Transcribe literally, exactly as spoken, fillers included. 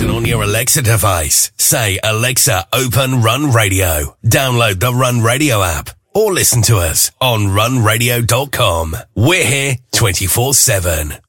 station on your Alexa device. Say, Alexa, open Run Radio. Download the Run Radio app or listen to us on run radio dot com. We're here twenty-four seven.